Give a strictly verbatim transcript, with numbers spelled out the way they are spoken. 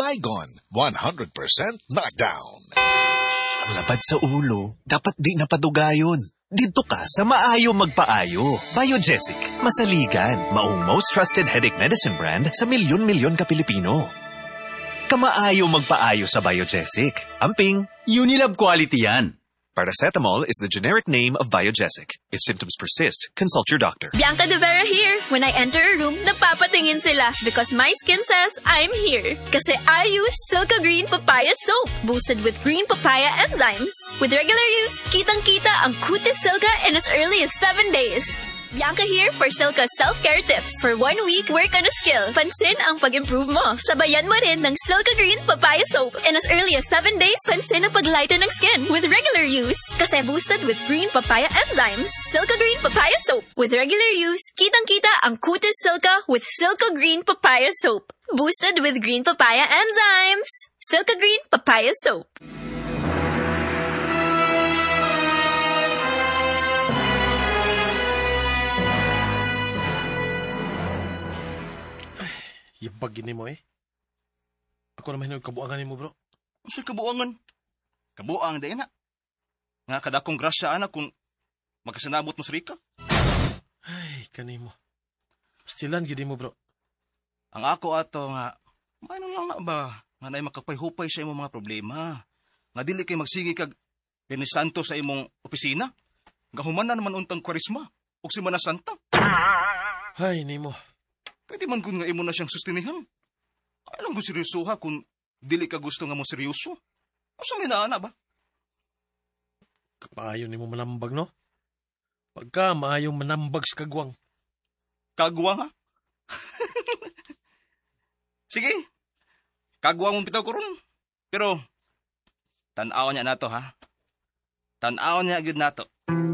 Saigon, one hundred percent knockdown. Ang lapad sa ulo, dapat di napadugayon. Dito ka sa Maayo Magpaayo. Biogesic, masaligan, maong most trusted headache medicine brand sa milyon-milyon ka Pilipino. Kamaayo Magpaayo sa Biogesic. Amping, Unilab quality yan. paracetamol is the generic name of Biogesic. If symptoms persist, consult your doctor. Bianca De Vera here. When I enter a room, napapatingin sila because my skin says I'm here. Kasi I use Silka Green Papaya Soap, boosted with green papaya enzymes. With regular use, kitang-kita ang kutis Silka in as early as seven days. Bianca here for Silka self-care tips. For one week, work on a skill. Pansin ang pag-improve mo. Sabayan mo rin ng Silka Green Papaya Soap. In as early as seven days, pansin ang pag-lighten ng skin with regular use. Kasi boosted with green papaya enzymes. Silka Green Papaya Soap. With regular use, kitang-kita ang kutis Silka with Silka Green Papaya Soap. Boosted with green papaya enzymes. Silka Green Papaya Soap. Yung pag-gini mo eh. Ako naman yung kabuangan mo, bro. Saan kabuangan? Kabuang din na. Nga kadakong grasya, anak, kung magkasanabot mo sa Rika. Ay, kanimo. Stilan, gini mo, bro. Ang ako ato nga, may nang nga ba, nga na'y makapay-hupay sa imong mga problema. Nga dili kay magsigi kag Benisanto sa imong opisina. Nga human na naman untang kwarisma, o si Mana Santa. Ay, nimo. Pwede man kung nga imo na siyang sustinihan. Kaya lang ko seryoso ha kung dili ka gusto nga mo seryoso. Asa may naana ba? Kapayo ni mo manambag, no? Pagka maayong manambag sa kagwang. Kagwang ha? Sige. Kagwang mong pitaw ko ron. Pero, tanaw niya nato ha. Tanaw niya agad nato.